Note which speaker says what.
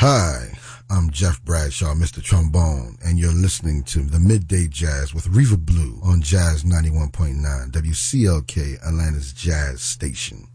Speaker 1: Hi, I'm Jeff Bradshaw, Mr. Trombone, and you're listening to the Midday Jazz with Reva Blue on Jazz 91.9, WCLK, Atlanta's Jazz Station.